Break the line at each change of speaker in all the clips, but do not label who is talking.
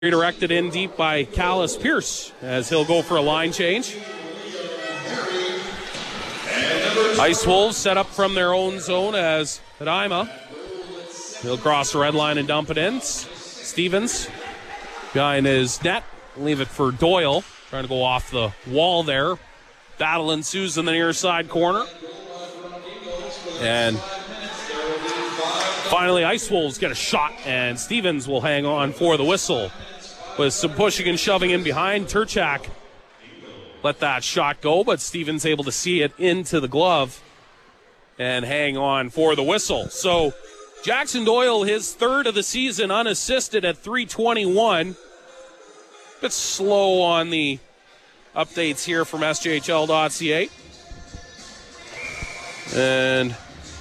Redirected in deep by Callis Pierce as he'll go for a line change. Ice Wolves set up from their own zone as Hadaima. He'll cross the red line and dump it in. Stevens behind his net. Leave it for Doyle. Trying to go off the wall there. Battle ensues in the near side corner. And finally, Ice Wolves get a shot, and Stevens will hang on for the whistle. With some pushing and shoving in behind, Turchak let that shot go, but Stevens able to see it into the glove and hang on for the whistle. So Jackson Doyle, his third of the season, unassisted at .321. Bit slow on the updates here from SJHL.ca. And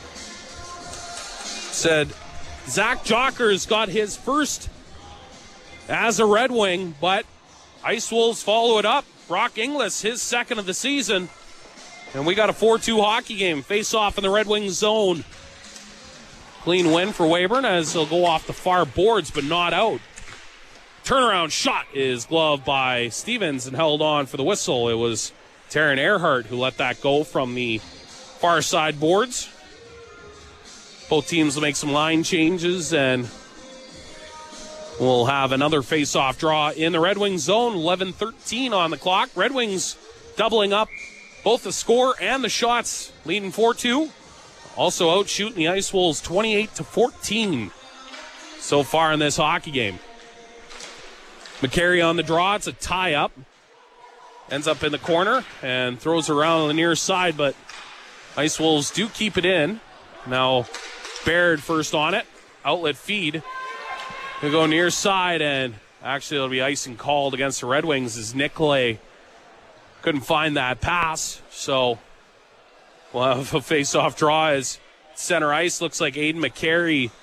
said Zach Jockers got his first as a Red Wing, but Ice Wolves follow it up. Brock Inglis, his second of the season. And we got a 4-2 hockey game. Face off in the Red Wing zone. Clean win for Weyburn as he'll go off the far boards, but not out. Turnaround shot is gloved by Stevens and held on for the whistle. It was Taryn Earhart who let that go from the far side boards. Both teams will make some line changes, and we'll have another face-off draw in the Red Wings zone. 11:13 on the clock. Red Wings doubling up both the score and the shots, leading 4-2. Also out shooting the Ice Wolves 28-14 so far in this hockey game. McCary on the draw. It's a tie-up. Ends up in the corner and throws around on the near side, but Ice Wolves do keep it in. Now Baird first on it. Outlet feed. He'll go near side, and actually it'll be icing called against the Red Wings as Nicolay couldn't find that pass. So we'll have a face-off draw as center ice. Looks like Aiden McCary